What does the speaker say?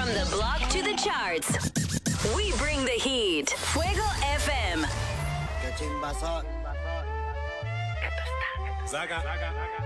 From the block to the charts, we bring the heat. Fuego FM. Qué chimbazo. Zaga.